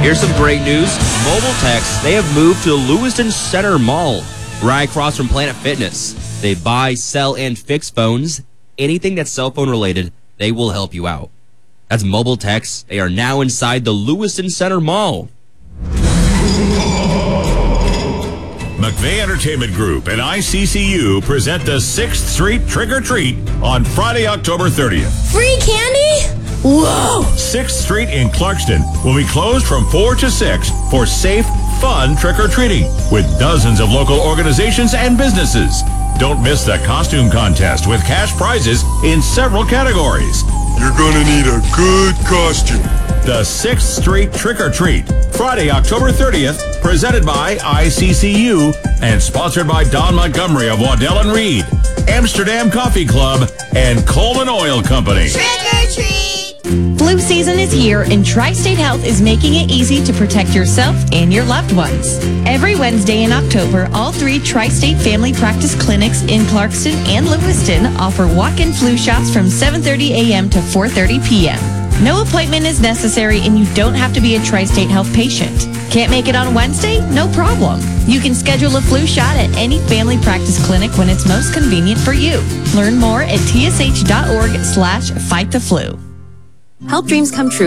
Here's some great news. Mobile Techs, they have moved to the Lewiston Center Mall, right across from Planet Fitness. They buy, sell, and fix phones. Anything that's cell phone related, they will help you out. That's Mobile Techs. They are now inside the Lewiston Center Mall. McVeigh Entertainment Group and ICCU present the 6th Street Trick or Treat on Friday, October 30th. Free candy? Whoa! 6th Street in Clarkston will be closed from 4 to 6 for safe, fun trick-or-treating with dozens of local organizations and businesses. Don't miss the costume contest with cash prizes in several categories. You're gonna need a good costume. The 6th Street Trick or Treat, Friday, October 30th, presented by ICCU and sponsored by Don Montgomery of Waddell & Reed, Amsterdam Coffee Club, and Coleman Oil Company. Trick or treat! Flu season is here, and Tri-State Health is making it easy to protect yourself and your loved ones. Every Wednesday in October, all 3 Tri-State Family Practice clinics in Clarkston and Lewiston offer walk-in flu shots from 7:30 a.m. to 4:30 p.m. No appointment is necessary, and you don't have to be a Tri-State Health patient. Can't make it on Wednesday? No problem. You can schedule a flu shot at any family practice clinic when it's most convenient for you. Learn more at tsh.org/fighttheflu. Help dreams come true